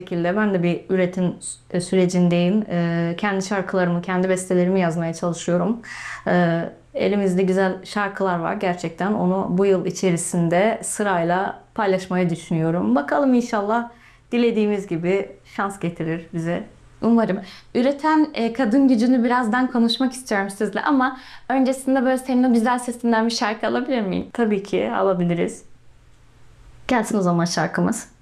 şekilde ben de bir üretim sürecindeyim. Kendi şarkılarımı, kendi bestelerimi yazmaya çalışıyorum. Elimizde güzel şarkılar var gerçekten. Onu bu yıl içerisinde sırayla paylaşmayı düşünüyorum. Bakalım inşallah dilediğimiz gibi şans getirir bize. Umarım. Üreten kadın gücünü birazdan konuşmak istiyorum sizle ama öncesinde böyle senin o güzel sesinden bir şarkı alabilir miyim? Tabii ki alabiliriz. Gelsin o zaman şarkımız.